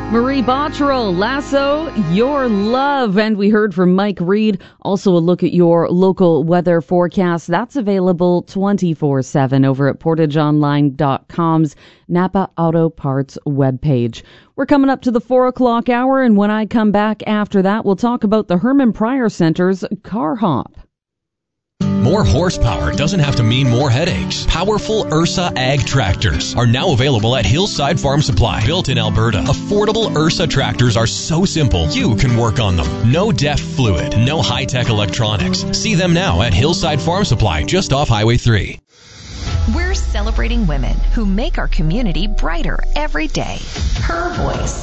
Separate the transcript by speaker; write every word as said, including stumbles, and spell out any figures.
Speaker 1: Marie Bottrell, Lasso, Your Love. And we heard from Mike Reed. Also a look at your local weather forecast. That's available twenty-four seven over at portage online dot com's Napa Auto Parts webpage. We're coming up to the four o'clock hour, and when I come back after that, we'll talk about the Herman Pryor Center's Car Hop.
Speaker 2: More horsepower doesn't have to mean more headaches. Powerful Ursa Ag tractors are now available at Hillside Farm Supply. Built in Alberta, affordable Ursa tractors are so simple you can work on them. No D E F fluid, no high-tech electronics. See them now at Hillside Farm Supply, just off Highway three.
Speaker 3: We're celebrating women who make our community brighter every day. Her voice.